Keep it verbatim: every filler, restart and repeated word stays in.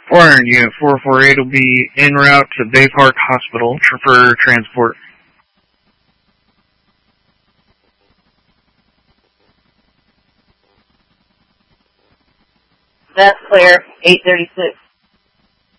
Warren, Unit four four eight will be en route to Bay Park Hospital for transport. That's clear, eight thirty-six.